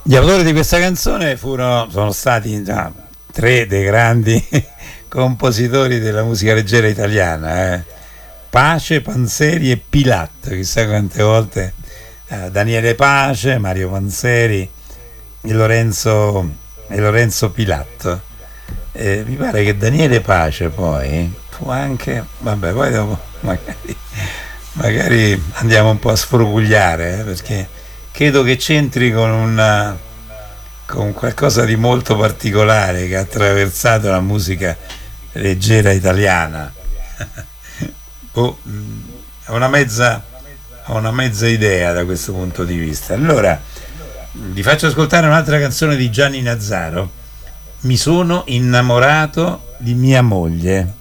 Gli autori di questa canzone sono stati già tre dei grandi compositori della musica leggera italiana, Pace, Panzeri e Pilat. Chissà quante volte Daniele Pace, Mario Panzeri e Lorenzo Pilat. Mi pare che Daniele Pace poi fu anche, vabbè, poi dopo magari andiamo un po' a sfrugugliare, perché credo che c'entri con qualcosa di molto particolare che ha attraversato la musica leggera italiana. Ho una mezza idea da questo punto di vista. Allora, vi faccio ascoltare un'altra canzone di Gianni Nazzaro. Mi sono innamorato di mia moglie.